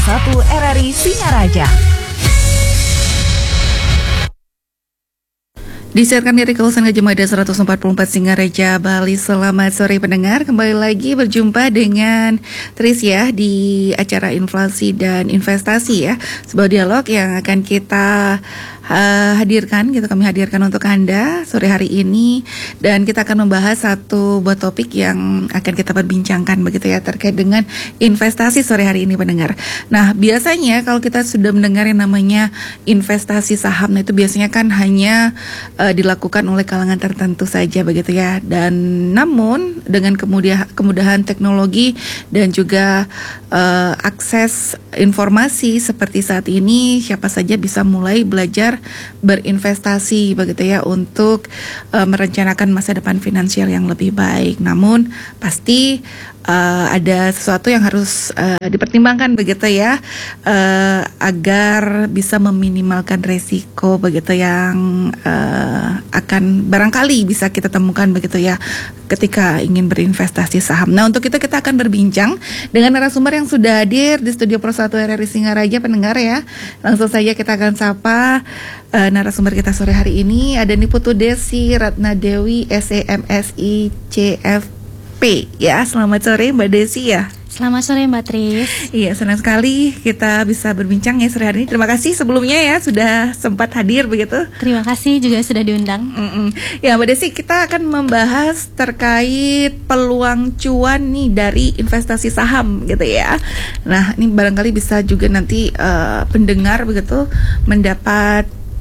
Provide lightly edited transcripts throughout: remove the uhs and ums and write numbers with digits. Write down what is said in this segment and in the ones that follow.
1 RRI Singaraja. Disiarkan dari kawasan Gajah Mada 144 Singaraja, Bali. Selamat sore pendengar, kembali lagi berjumpa dengan Tris ya di acara inflasi dan investasi ya. Sebuah dialog yang akan kita kami hadirkan untuk Anda sore hari ini, dan kita akan membahas satu buah topik yang akan kita perbincangkan begitu ya, terkait dengan investasi sore hari ini pendengar. Nah, biasanya kalau kita sudah mendengar yang namanya investasi saham, nah itu biasanya kan hanya dilakukan oleh kalangan tertentu saja begitu ya. Dan namun dengan kemudahan teknologi dan juga akses informasi seperti saat ini, siapa saja bisa mulai belajar berinvestasi begitu ya, untuk merencanakan masa depan finansial yang lebih baik. Namun pasti ada sesuatu yang harus dipertimbangkan begitu ya, agar bisa meminimalkan resiko begitu yang akan barangkali bisa kita temukan begitu ya ketika ingin berinvestasi saham. Nah, untuk itu kita akan berbincang dengan narasumber yang sudah hadir di studio Pro 1 RRI Singaraja pendengar ya. Langsung saja kita akan sapa narasumber kita sore hari ini. Ada Niputu Desi Ratna Dewi SEMSI CFP ya. Selamat sore Mbak Desi ya. Selamat sore Mbak Tris. Iya, senang sekali kita bisa berbincang ya sore hari ini. Terima kasih sebelumnya ya sudah sempat hadir begitu. Terima kasih juga sudah diundang. Ya Mbak Desi, kita akan membahas terkait peluang cuan nih dari investasi saham gitu ya. Nah, ini barangkali bisa juga nanti pendengar begitu mendapat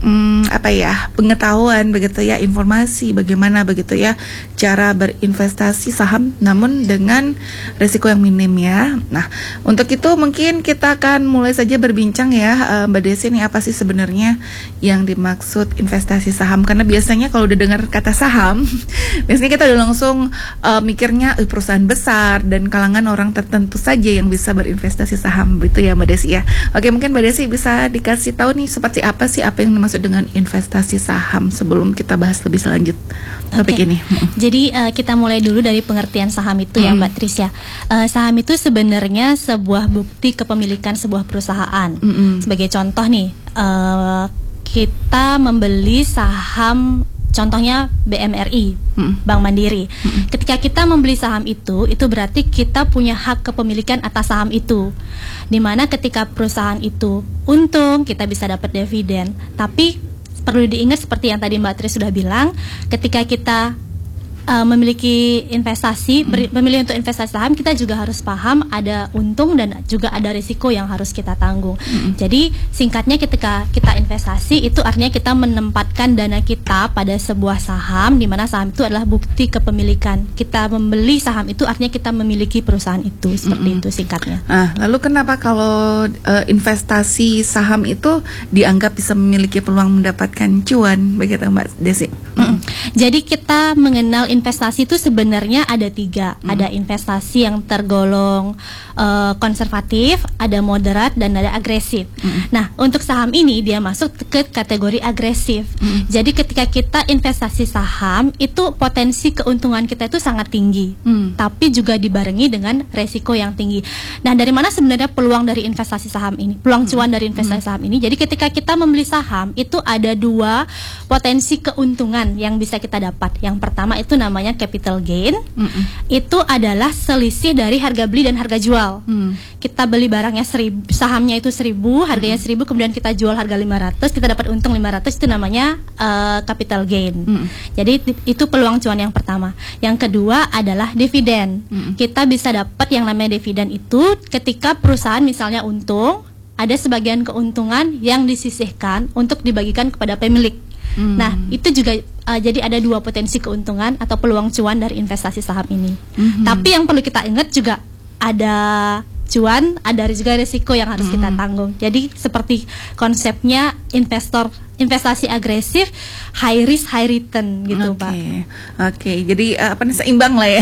pengetahuan begitu ya, informasi bagaimana begitu ya cara berinvestasi saham namun dengan risiko yang minim ya. Nah, untuk itu mungkin kita akan mulai saja berbincang ya Mbak Desi, ini apa sih sebenarnya yang dimaksud investasi saham? Karena biasanya kalau udah dengar kata saham biasanya kita udah langsung mikirnya perusahaan besar dan kalangan orang tertentu saja yang bisa berinvestasi saham gitu ya Mbak Desi ya. Oke, mungkin Mbak Desi bisa dikasih tahu nih seperti apa sih apa yang dimaksud dengan investasi saham sebelum kita bahas lebih lanjut topik ini. Jadi kita mulai dulu dari pengertian saham itu ya Mbak Tris ya. Saham itu sebenarnya sebuah bukti kepemilikan sebuah perusahaan. Sebagai contoh nih, kita membeli saham, contohnya BMRI, Bank Mandiri. Ketika kita membeli saham itu berarti kita punya hak kepemilikan atas saham itu. Dimana ketika perusahaan itu untung, kita bisa dapat dividen. Tapi perlu diingat seperti yang tadi Mbak Tris sudah bilang, ketika kita memiliki investasi, memilih untuk investasi saham, kita juga harus paham ada untung dan juga ada risiko yang harus kita tanggung. Jadi singkatnya, ketika kita investasi itu artinya kita menempatkan dana kita pada sebuah saham, di mana saham itu adalah bukti kepemilikan. Kita membeli saham itu artinya kita memiliki perusahaan itu, seperti itu singkatnya. Lalu kenapa kalau investasi saham itu dianggap bisa memiliki peluang mendapatkan cuan begitu Mbak Desi? Jadi kita mengenal investasi itu sebenarnya ada 3. Ada investasi yang tergolong konservatif, ada moderat, dan ada agresif. Nah, untuk saham ini dia masuk ke kategori agresif. Jadi ketika kita investasi saham itu potensi keuntungan kita itu sangat tinggi, tapi juga dibarengi dengan resiko yang tinggi. Nah, dari mana sebenarnya peluang dari investasi saham ini? Peluang cuan dari investasi saham ini. Jadi ketika kita membeli saham itu ada 2 potensi keuntungan yang bisa kita dapat. Yang pertama itu namanya capital gain. Itu adalah selisih dari harga beli dan harga jual. Kita beli barangnya 1.000, sahamnya itu 1.000, harganya 1.000, kemudian kita jual harga 500, kita dapat untung 500, itu namanya capital gain. Jadi itu peluang cuan yang pertama. Yang kedua adalah dividen. Kita bisa dapat yang namanya dividen itu ketika perusahaan misalnya untung, ada sebagian keuntungan yang disisihkan untuk dibagikan kepada pemilik. Nah, itu juga jadi ada 2 potensi keuntungan atau peluang cuan dari investasi saham ini. Tapi yang perlu kita ingat juga ada cuan, ada juga risiko yang harus kita tanggung. Jadi seperti konsepnya investasi agresif, high risk high return gitu, Pak. Oke. Jadi seimbang lah ya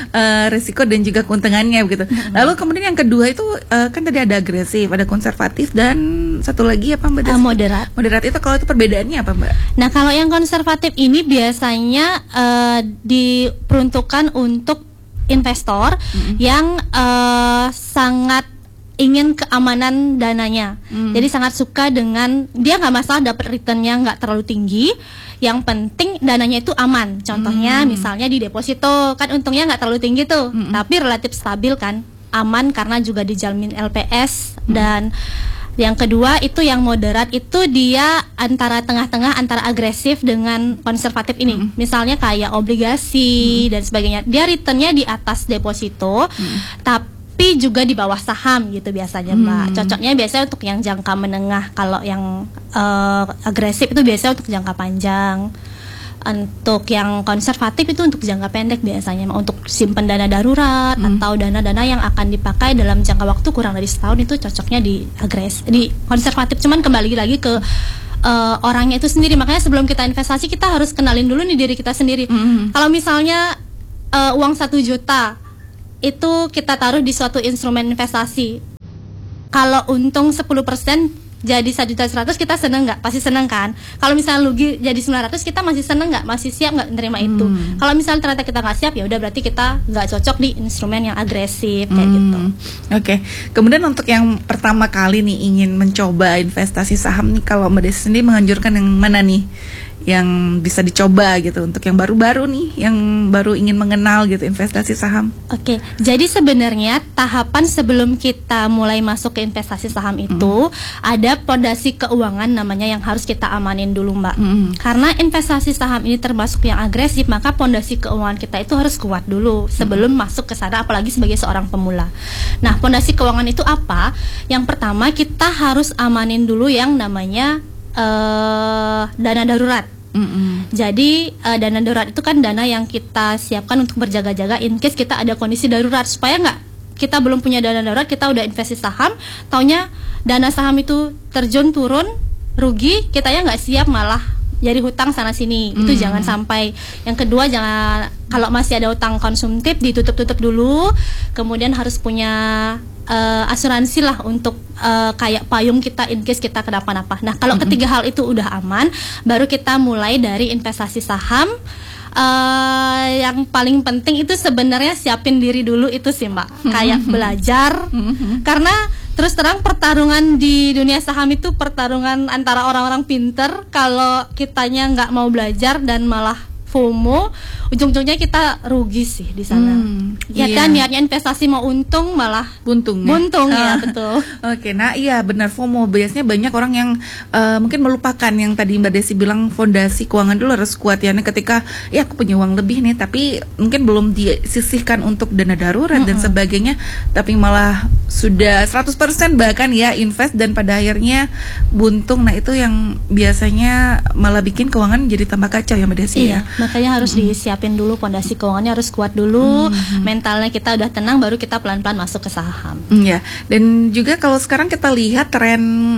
risiko dan juga keuntungannya begitu. Lalu kemudian yang kedua itu kan tadi ada agresif, ada konservatif, dan satu lagi apa Mbak? Moderat. Moderat itu kalau itu perbedaannya apa Mbak? Nah, kalau yang konservatif ini biasanya diperuntukkan untuk investor yang sangat ingin keamanan dananya. Jadi sangat suka dengan dia nggak masalah dapat returnnya nggak terlalu tinggi, yang penting dananya itu aman. Contohnya misalnya di deposito kan untungnya nggak terlalu tinggi tuh, tapi relatif stabil kan, aman karena juga dijamin LPS. Dan yang kedua itu yang moderat, itu dia antara tengah-tengah antara agresif dengan konservatif ini. Misalnya kayak obligasi dan sebagainya. Dia returnnya di atas deposito, tapi juga di bawah saham gitu biasanya, Mbak. Cocoknya biasanya untuk yang jangka menengah. Kalau yang agresif itu biasanya untuk jangka panjang. Untuk yang konservatif itu untuk jangka pendek biasanya, untuk simpan dana darurat atau dana-dana yang akan dipakai dalam jangka waktu kurang dari setahun, itu cocoknya di konservatif. Cuman kembali lagi ke orangnya itu sendiri. Makanya sebelum kita investasi kita harus kenalin dulu nih diri kita sendiri. Kalau misalnya uang 1 juta itu kita taruh di suatu instrumen investasi, kalau untung 10% jadi 1.100.000 kita seneng nggak? Pasti seneng kan? Kalau misalnya rugi jadi 900 kita masih seneng nggak? Masih siap nggak menerima itu? Kalau misalnya ternyata kita nggak siap, ya udah berarti kita nggak cocok di instrumen yang agresif kayak gitu. Oke. Kemudian untuk yang pertama kali nih ingin mencoba investasi saham nih, kalau Mbak Desi sendiri menganjurkan yang mana nih yang bisa dicoba gitu untuk yang baru-baru nih, yang baru ingin mengenal gitu investasi saham? Oke, jadi sebenarnya tahapan sebelum kita mulai masuk ke investasi saham itu ada pondasi keuangan namanya yang harus kita amanin dulu, Mbak. Karena investasi saham ini termasuk yang agresif, maka pondasi keuangan kita itu harus kuat dulu sebelum masuk ke sana, apalagi sebagai seorang pemula. Nah, pondasi keuangan itu apa? Yang pertama kita harus amanin dulu yang namanya dana darurat. Jadi dana darurat itu kan dana yang kita siapkan untuk berjaga-jaga in case kita ada kondisi darurat, supaya nggak kita belum punya dana darurat kita udah investasi saham, taunya dana saham itu terjun turun rugi, kitanya nggak siap malah jadi hutang sana sini. Itu jangan sampai. Yang kedua, jangan, kalau masih ada hutang konsumtif ditutup-tutup dulu. Kemudian harus punya asuransi lah untuk kayak payung kita in case kita kenapa-napa. Nah, kalau ketiga hal itu udah aman, baru kita mulai dari investasi saham. Yang paling penting itu sebenarnya siapin diri dulu itu sih, Mbak. Kayak belajar. Karena terus terang pertarungan di dunia saham itu pertarungan antara orang-orang pinter. Kalau kitanya nggak mau belajar dan malah FOMO, ujung-ujungnya kita rugi sih di sana. Ya kan, niatnya investasi mau untung malah buntung ya betul. Oke, nah iya benar, FOMO biasanya banyak orang yang mungkin melupakan yang tadi Mbak Desi bilang, fondasi keuangan dulu harus kuat ya. Nah, ketika ya aku punya uang lebih nih tapi mungkin belum disisihkan untuk dana darurat dan sebagainya, tapi malah sudah 100% bahkan ya invest dan pada akhirnya buntung. Nah, itu yang biasanya malah bikin keuangan jadi tambah kacau ya Mbak Desi ya. Makanya harus disiapin dulu, pondasi keuangannya harus kuat dulu, mentalnya kita udah tenang, baru kita pelan-pelan masuk ke saham. Ya, dan juga kalau sekarang kita lihat tren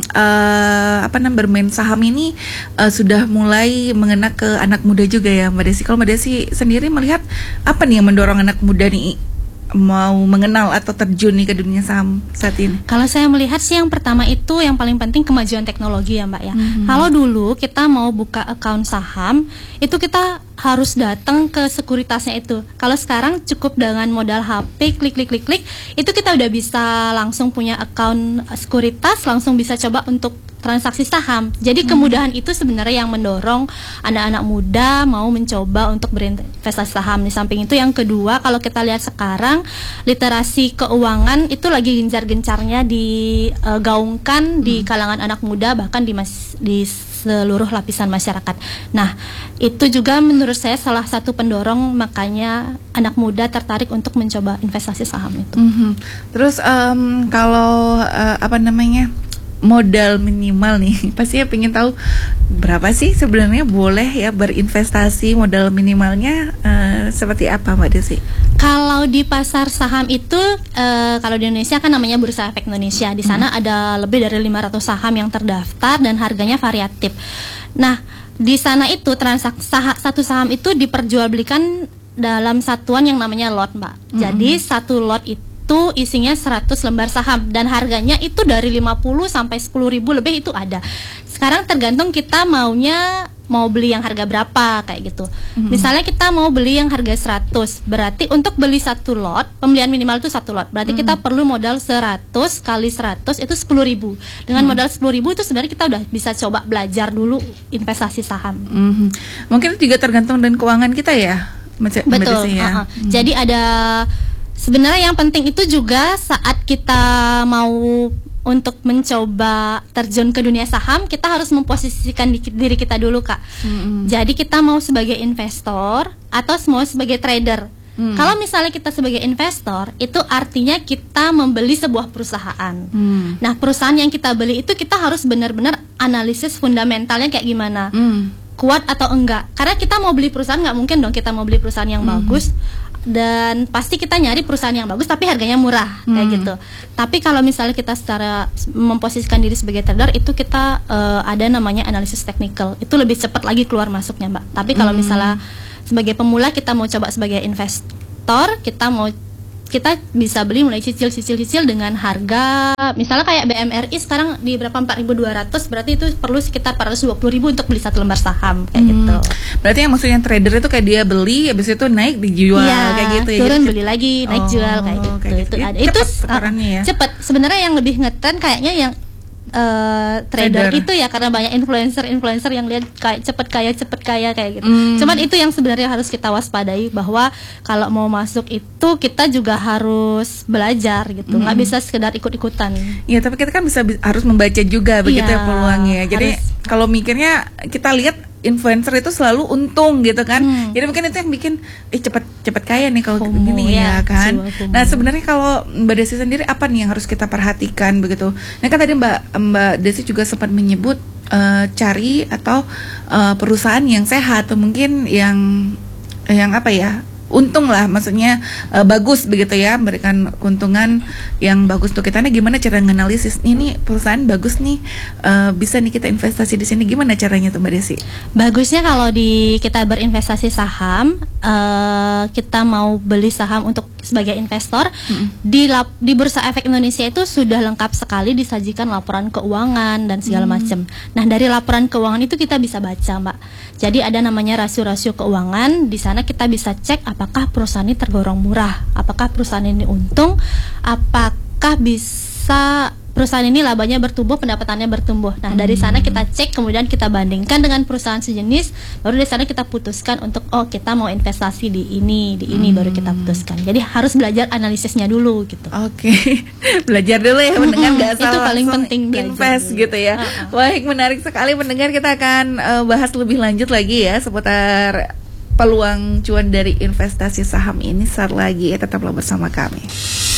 bermain saham ini sudah mulai mengena ke anak muda juga ya Mbak Desi. Kalau Mbak Desi sendiri melihat apa nih yang mendorong anak muda nih mau mengenal atau terjun nih ke dunia saham saat ini? Kalau saya melihat sih yang pertama itu yang paling penting kemajuan teknologi ya Mbak ya. Kalau dulu kita mau buka account saham itu kita harus datang ke sekuritasnya itu. Kalau sekarang cukup dengan modal HP, klik itu kita udah bisa langsung punya account sekuritas, langsung bisa coba untuk transaksi saham. Jadi kemudahan itu sebenarnya yang mendorong anak-anak muda mau mencoba untuk berinvestasi saham. Di samping itu yang kedua, kalau kita lihat sekarang literasi keuangan itu lagi gencar-gencarnya digaungkan di kalangan anak muda, bahkan di seluruh lapisan masyarakat. Nah, itu juga menurut saya salah satu pendorong makanya anak muda tertarik untuk mencoba investasi saham itu. Terus kalau modal minimal nih, pasti ya pengen tahu berapa sih sebenarnya boleh ya berinvestasi, modal minimalnya seperti apa Mbak Desi? Kalau di pasar saham itu kalau di Indonesia kan namanya Bursa Efek Indonesia. Di sana ada lebih dari 500 saham yang terdaftar dan harganya variatif. Nah, di sana itu satu saham itu diperjualbelikan dalam satuan yang namanya lot, Mbak. Jadi satu lot itu isinya 100 lembar saham dan harganya itu dari 50 sampai 10.000 lebih itu ada. Sekarang tergantung kita maunya mau beli yang harga berapa kayak gitu. Misalnya kita mau beli yang harga 100, berarti untuk beli satu lot, pembelian minimal itu satu lot. Berarti kita perlu modal 100 kali 100 itu 10.000. Dengan modal 10.000 itu sebenarnya kita udah bisa coba belajar dulu investasi saham. Mungkin juga tergantung dengan keuangan kita ya. Betul. Ya. Jadi ada sebenarnya yang penting itu juga saat kita mau untuk mencoba terjun ke dunia saham, kita harus memposisikan diri kita dulu, Kak. Jadi kita mau sebagai investor atau mau sebagai trader. Kalau misalnya kita sebagai investor, itu artinya kita membeli sebuah perusahaan. Nah, perusahaan yang kita beli itu kita harus benar-benar analisis fundamentalnya kayak gimana. Kuat atau enggak. Karena kita mau beli perusahaan, nggak mungkin dong kita mau beli perusahaan yang bagus. Dan pasti kita nyari perusahaan yang bagus tapi harganya murah kayak gitu. Tapi kalau misalnya kita secara memposisikan diri sebagai trader, itu kita ada namanya analisis teknikal. Itu lebih cepat lagi keluar masuknya, Mbak. Tapi kalau misalnya sebagai pemula kita mau coba sebagai investor, kita bisa beli mulai cicil dengan harga misalnya kayak BMRI sekarang di berapa 4.200, berarti itu perlu sekitar 420.000 untuk beli satu lembar saham kayak gitu. Berarti yang maksudnya trader itu kayak dia beli habis itu naik dijual kayak gitu ya. Turun beli lagi, naik jual kayak gitu. Itu ada. Itu cepet. Sebenarnya yang lebih ngetren kayaknya yang trader itu ya, karena banyak influencer yang lihat kayak cepet kaya kayak gitu. Cuman itu yang sebenarnya harus kita waspadai, bahwa kalau mau masuk itu kita juga harus belajar gitu, nggak bisa sekedar ikut-ikutan. Iya, tapi kita kan harus membaca juga begitu ya peluangnya. Jadi kalau mikirnya kita lihat influencer itu selalu untung gitu kan. Jadi mungkin itu yang bikin cepet kaya nih kalau begini ya kan. Nah, sebenarnya kalau Mbak Desi sendiri apa nih yang harus kita perhatikan begitu? Nah, kan tadi Mbak Desi juga sempat menyebut cari atau perusahaan yang sehat atau mungkin yang apa ya? Untung lah, maksudnya bagus begitu ya, memberikan keuntungan yang bagus untuk kita. Nah, gimana cara menganalisis ini perusahaan bagus nih, bisa nih kita investasi di sini, gimana caranya tuh Mbak Desi? Bagusnya kalau kita berinvestasi saham, kita mau beli saham untuk sebagai investor, di Bursa Efek Indonesia itu sudah lengkap sekali disajikan laporan keuangan dan segala macam. Nah, dari laporan keuangan itu kita bisa baca, Mbak. Jadi ada namanya rasio-rasio keuangan. Di sana kita bisa cek apakah perusahaan ini tergolong murah, apakah perusahaan ini untung, apakah bisa perusahaan ini labanya bertumbuh, pendapatannya bertumbuh. Nah, dari sana kita cek, kemudian kita bandingkan dengan perusahaan sejenis, baru dari sana kita putuskan untuk kita mau investasi di ini baru kita putuskan. Jadi harus belajar analisisnya dulu gitu. Oke. Belajar dulu ya mendengar, nggak salah itu paling penting, invest dulu. Gitu ya. Baik, menarik sekali mendengar. Kita akan bahas lebih lanjut lagi ya seputar peluang cuan dari investasi saham ini saat lagi ya. Tetaplah bersama kami.